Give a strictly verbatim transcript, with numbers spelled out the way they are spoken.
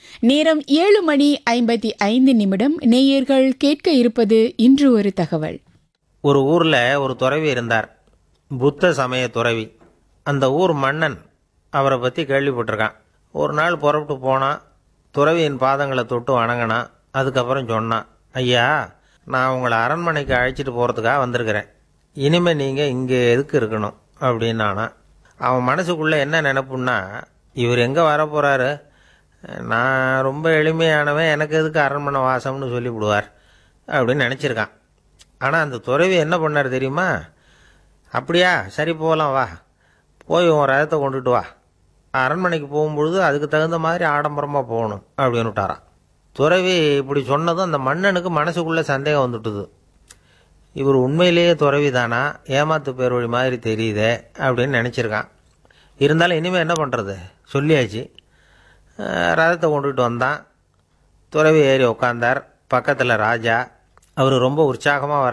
நேரம் ஏழு மணி ஐம்பத்தி ஐந்து நிமிடம். நேயர்கள் கேட்க இருப்பது இன்று ஒரு தகவல். ஒரு ஊர்ல ஒரு துறவி இருந்தார், புத்த சமய துறவி. அந்த ஊர் மன்னன் அவரை பற்றி கேள்விப்பட்டிருக்கான். ஒரு நாள் புறப்பட்டு போனான், துறவியின் பாதங்களை தொட்டு வணங்கினான். அதுக்கப்புறம் சொன்னான், ஐயா, நான் உங்களை அரண்மனைக்கு அழைச்சிட்டு போகிறதுக்காக வந்திருக்கிறேன். இனிமேல் நீங்கள் இங்கே எதுக்கு இருக்கணும் அப்படின்னானா. அவன் மனசுக்குள்ளே என்ன நினைப்புன்னா, இவர் எங்கே வரப்போகிறாரு, நான் ரொம்ப எளிமையானவன், எனக்கு எதுக்கு அரண்மனை வாசம்னு சொல்லிவிடுவார் அப்படின்னு நினச்சிருக்கான். ஆனால் அந்த துறவி என்ன பண்ணார் தெரியுமா? அப்படியா, சரி போகலாம், வா, போய் உன் ரதத்தை கொண்டுட்டு வா, அரண்மனைக்கு போகும்பொழுது அதுக்கு தகுந்த மாதிரி ஆடம்பரமாக போகணும் அப்படின்னு விட்டாரான். துறவி இப்படி சொன்னதும் அந்த மன்னனுக்கு மனசுக்குள்ளே சந்தேகம் வந்துட்டுது. இவர் உண்மையிலேயே துறவி தானா, ஏமாத்து பேர் வழி மாதிரி தெரியுதே அப்படின்னு நினச்சிருக்கான். இருந்தாலும் இனிமேல் என்ன பண்ணுறது, சொல்லியாச்சு. ரதத்தை கொண்டுகிட்டு வந்தான். துறவி ஏறி உட்காந்தார். பக்கத்தில் ராஜா. அவர் ரொம்ப உற்சாகமாக வர